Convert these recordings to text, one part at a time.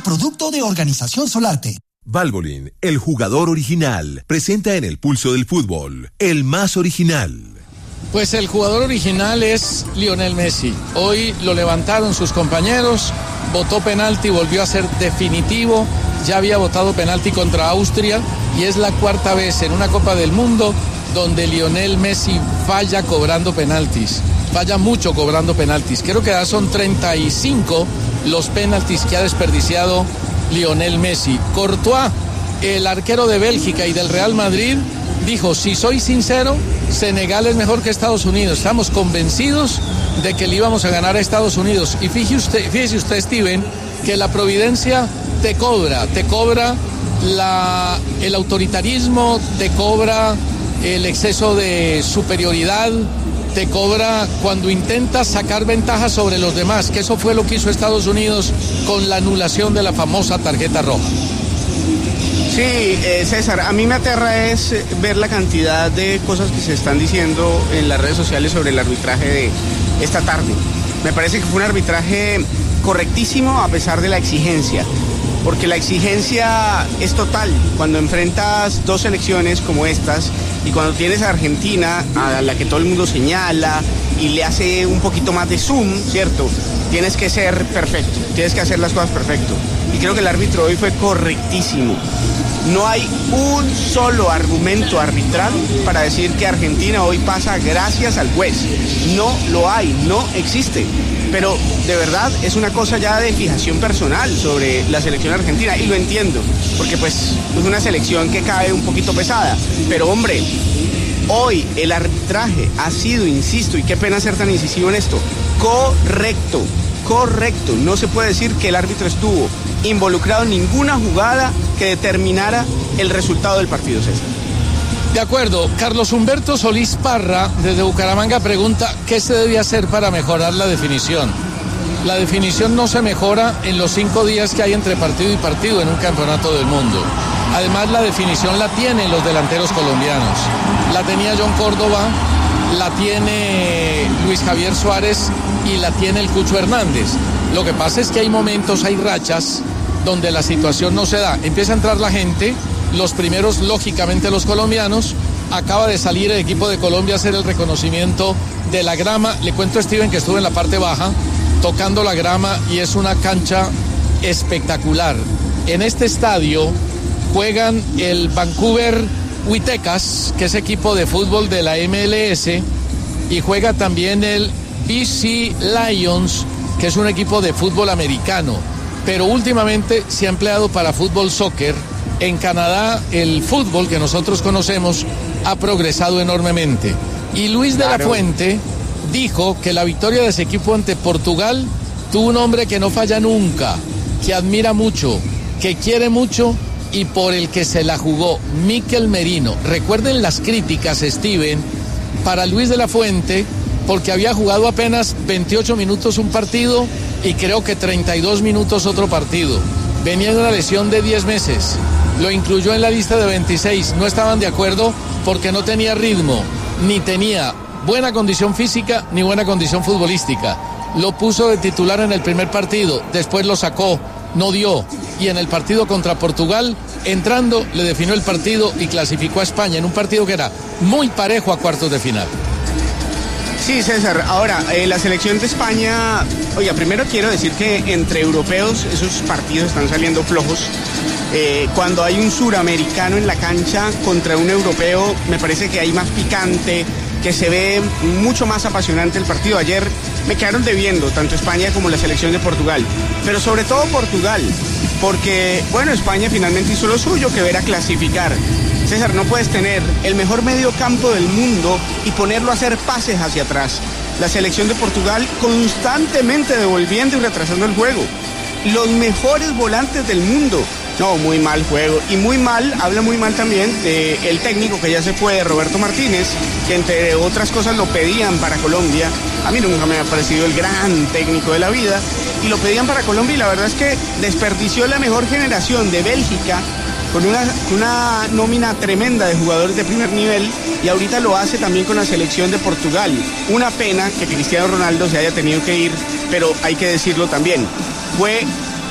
producto de Organización Solarte. Valvoline, el jugador original, presenta en el pulso del fútbol, el más original. Pues el jugador original es Lionel Messi. Hoy lo levantaron sus compañeros, votó penalti, volvió a ser definitivo. Ya había votado penalti contra Austria y es la cuarta vez en una Copa del Mundo donde Lionel Messi falla cobrando penaltis. Falla mucho cobrando penaltis. Creo que ya son 35 los penaltis que ha desperdiciado Lionel Messi. Courtois, el arquero de Bélgica y del Real Madrid, dijo: si soy sincero, Senegal es mejor que Estados Unidos. Estamos convencidos de que le íbamos a ganar a Estados Unidos. Y fíjese usted, Steven, que la providencia te cobra el autoritarismo, te cobra el exceso de superioridad, te cobra cuando intentas sacar ventaja sobre los demás, que eso fue lo que hizo Estados Unidos con la anulación de la famosa tarjeta roja. Sí, César, a mí me aterra es ver la cantidad de cosas que se están diciendo en las redes sociales sobre el arbitraje de esta tarde. Me parece que fue un arbitraje correctísimo a pesar de la exigencia, porque la exigencia es total cuando enfrentas dos selecciones como estas y cuando tienes a Argentina, a la que todo el mundo señala y le hace un poquito más de zoom, ¿cierto? Tienes que ser perfecto, tienes que hacer las cosas perfecto. Y creo que el árbitro hoy fue correctísimo. No hay un solo argumento arbitral para decir que Argentina hoy pasa gracias al juez. No lo hay, no existe. Pero de verdad es una cosa ya de fijación personal sobre la selección argentina y lo entiendo, porque pues es una selección que cae un poquito pesada. Pero hombre, hoy el arbitraje ha sido, insisto, y qué pena ser tan incisivo en esto, correcto. No se puede decir que el árbitro estuvo involucrado en ninguna jugada que determinara el resultado del partido, César. De acuerdo. Carlos Humberto Solís Parra, desde Bucaramanga, pregunta ¿qué se debe hacer para mejorar la definición? La definición no se mejora en los 5 días que hay entre partido y partido en un campeonato del mundo. Además, la definición la tienen los delanteros colombianos. La tenía John Córdoba, la tiene Luis Javier Suárez y la tiene el Cucho Hernández. Lo que pasa es que hay momentos, hay rachas donde la situación no se da. Empieza a entrar la gente, los primeros lógicamente los colombianos. Acaba de salir el equipo de Colombia a hacer el reconocimiento de la grama. Le cuento a Steven que estuve en la parte baja tocando la grama y es una cancha espectacular. En este estadio juegan el Vancouver Whitecaps, que es equipo de fútbol de la MLS, y juega también el BC Lions, que es un equipo de fútbol americano, pero últimamente se ha empleado para fútbol soccer. En Canadá el fútbol que nosotros conocemos ha progresado enormemente. Y Luis de la Fuente dijo que la victoria de ese equipo ante Portugal tuvo un hombre que no falla nunca, que admira mucho, que quiere mucho y por el que se la jugó, Mikel Merino. Recuerden las críticas, Steven, para Luis de la Fuente, porque había jugado apenas 28 minutos un partido y creo que 32 minutos otro partido. Venía de una lesión de 10 meses. Lo incluyó en la lista de 26. No estaban de acuerdo porque no tenía ritmo, ni tenía buena condición física, ni buena condición futbolística. Lo puso de titular en el primer partido, después lo sacó, no dio. Y en el partido contra Portugal, entrando, le definió el partido y clasificó a España en un partido que era muy parejo a cuartos de final. Sí, César. Ahora, la selección de España, oiga, primero quiero decir que entre europeos esos partidos están saliendo flojos. Cuando hay un suramericano en la cancha contra un europeo, me parece que hay más picante, que se ve mucho más apasionante el partido. Ayer me quedaron debiendo tanto España como la selección de Portugal, pero sobre todo Portugal, porque, bueno, España finalmente hizo lo suyo, que era clasificar. César, no puedes tener el mejor medio campo del mundo y ponerlo a hacer pases hacia atrás. La selección de Portugal constantemente devolviendo y retrasando el juego. Los mejores volantes del mundo. No, muy mal juego. Y muy mal, habla muy mal también del técnico que ya se fue, Roberto Martínez, que entre otras cosas lo pedían para Colombia. A mí nunca me ha parecido el gran técnico de la vida. Y lo pedían para Colombia y la verdad es que desperdició la mejor generación de Bélgica con una nómina tremenda de jugadores de primer nivel, y ahorita lo hace también con la selección de Portugal. Una pena que Cristiano Ronaldo se haya tenido que ir, pero hay que decirlo también. Fue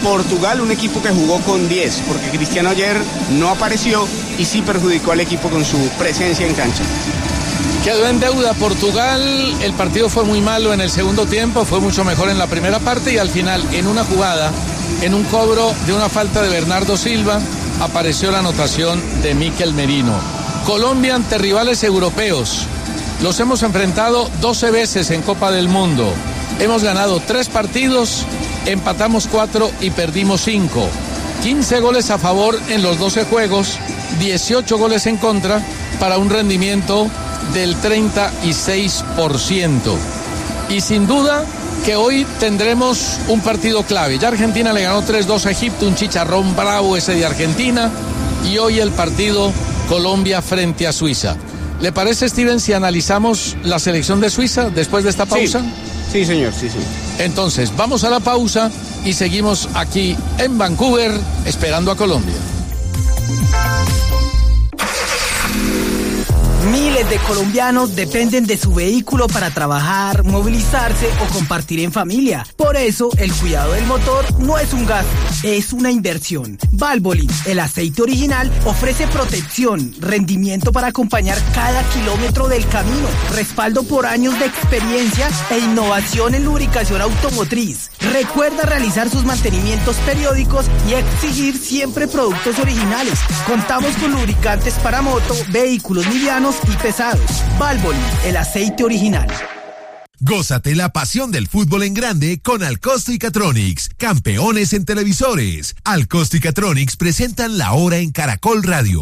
Portugal, un equipo que jugó con 10, porque Cristiano ayer no apareció y sí perjudicó al equipo con su presencia en cancha. Quedó en deuda Portugal, el partido fue muy malo en el segundo tiempo, fue mucho mejor en la primera parte y al final, en una jugada, en un cobro de una falta de Bernardo Silva, apareció la anotación de Mikel Merino. Colombia ante rivales europeos. Los hemos enfrentado 12 veces en Copa del Mundo. Hemos ganado 3 partidos, empatamos 4 y perdimos 5. 15 goles a favor en los 12 juegos, 18 goles en contra, para un rendimiento del 36%. Y sin duda que hoy tendremos un partido clave. Ya Argentina le ganó 3-2 a Egipto, un chicharrón bravo ese de Argentina, y hoy el partido Colombia frente a Suiza. ¿Le parece, Steven, si analizamos la selección de Suiza después de esta pausa? Sí, señor, sí. Entonces, vamos a la pausa y seguimos aquí en Vancouver esperando a Colombia. Miles de colombianos dependen de su vehículo para trabajar, movilizarse o compartir en familia. Por eso, el cuidado del motor no es un gasto, es una inversión. Valvoline, el aceite original, ofrece protección, rendimiento para acompañar cada kilómetro del camino, respaldo por años de experiencia e innovación en lubricación automotriz. Recuerda realizar sus mantenimientos periódicos y exigir siempre productos originales. Contamos con lubricantes para moto, vehículos livianos y pesados. Valvoline, el aceite original. Gózate la pasión del fútbol en grande con Alcosto y Catronics, campeones en televisores. Alcosto y Catronics presentan La Hora en Caracol Radio.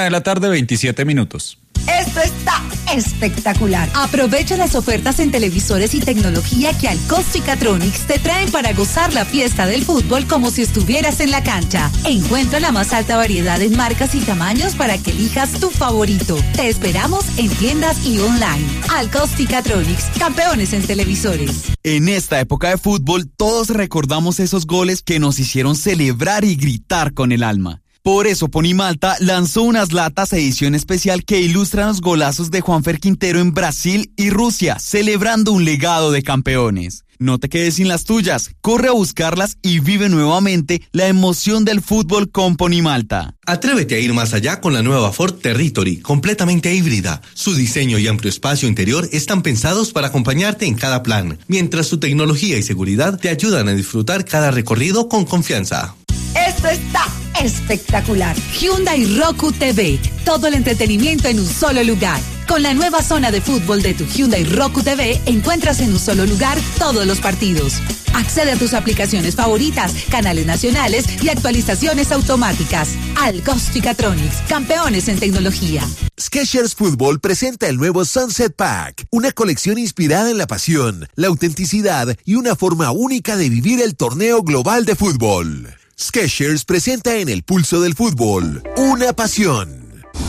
1:27 p.m. Esto está espectacular. Aprovecha las ofertas en televisores y tecnología que Alcosto y Catronics te traen para gozar la fiesta del fútbol como si estuvieras en la cancha. Encuentra la más alta variedad en marcas y tamaños para que elijas tu favorito. Te esperamos en tiendas y online. Alcosto y Catronics, campeones en televisores. En esta época de fútbol, todos recordamos esos goles que nos hicieron celebrar y gritar con el alma. Por eso Ponimalta lanzó unas latas edición especial que ilustran los golazos de Juanfer Quintero en Brasil y Rusia, celebrando un legado de campeones. No te quedes sin las tuyas, corre a buscarlas y vive nuevamente la emoción del fútbol con Ponimalta. Atrévete a ir más allá con la nueva Ford Territory, completamente híbrida. Su diseño y amplio espacio interior están pensados para acompañarte en cada plan, mientras su tecnología y seguridad te ayudan a disfrutar cada recorrido con confianza. Esto está espectacular. Hyundai Roku TV. Todo el entretenimiento en un solo lugar. Con la nueva zona de fútbol de tu Hyundai Roku TV, encuentras en un solo lugar todos los partidos. Accede a tus aplicaciones favoritas, canales nacionales y actualizaciones automáticas. Alcosto y Catronics, campeones en tecnología. Skechers Fútbol presenta el nuevo Sunset Pack, una colección inspirada en la pasión, la autenticidad y una forma única de vivir el torneo global de fútbol. Skechers presenta en el pulso del fútbol una pasión.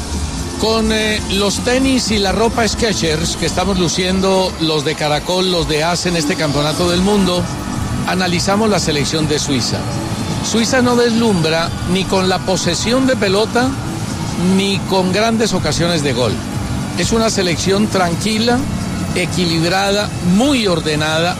Con los tenis y la ropa Skechers que estamos luciendo, los de Caracol, los de AS en este campeonato del mundo, analizamos la selección de Suiza. Suiza no deslumbra ni con la posesión de pelota ni con grandes ocasiones de gol. Es una selección tranquila, equilibrada, muy ordenada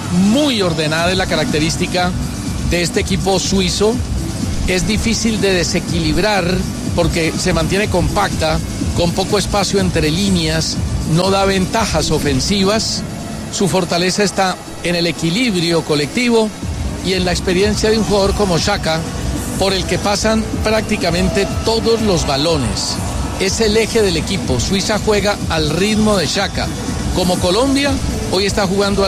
es la característica de este equipo suizo. Es difícil de desequilibrar porque se mantiene compacta, con poco espacio entre líneas, no da ventajas ofensivas. Su fortaleza está en el equilibrio colectivo y en la experiencia de un jugador como Xhaka, por el que pasan prácticamente todos los balones. Es el eje del equipo. Suiza juega al ritmo de Xhaka. Como Colombia, hoy está jugando